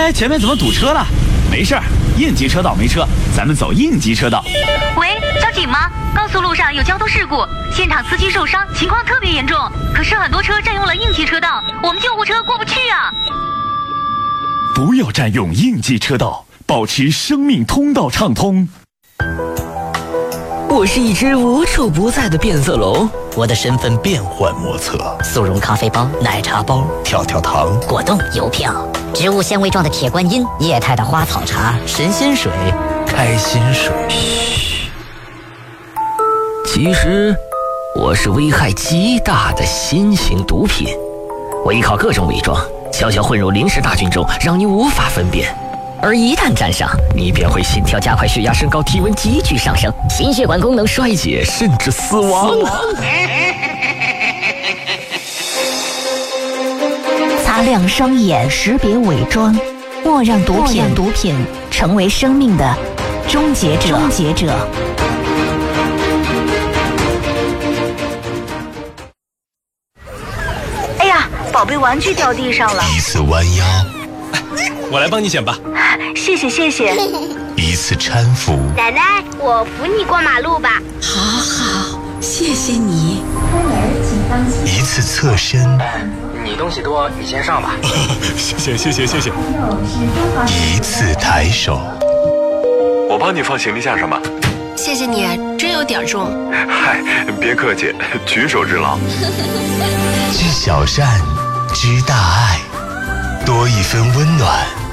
哎，前面怎么堵车了？没事儿，应急车道没车，咱们走应急车道。 喂，交警吗？高速路上有交通事故，现场司机受伤，情况特别严重。可是很多车占用了应急车道，我们救护车过不去啊！ 不要占用应急车道，保持生命通道畅通。 我是一只无处不在的变色龙， 我的身份变幻莫测， 速溶咖啡包、奶茶包、 跳跳糖、 果冻、邮票、植物纤维状的铁观音、液态的花草茶、神仙水、 开心水。 嘘，其实我是危害极大的新型毒品，我依靠各种伪装，悄悄混入临时大军中，让你无法分辨。而一旦沾上，你便会心跳加快、血压升高、体温急剧上升、心血管功能衰竭，甚至死亡。 擦亮双眼，识别伪装，莫让毒品成为生命的终结者。 哎呀，宝贝玩具掉地上了。 一次弯腰， 我来帮你捡吧。 谢谢。 一次搀扶， 奶奶，我扶你过马路吧。 好，谢谢你。 一次侧身， 你东西多，你先上吧。 谢谢。 一次抬手， 我帮你放行李架上吧。 谢谢你，真有点重。 嗨，别客气，举手之劳。 知小善，知大爱，多一分温暖。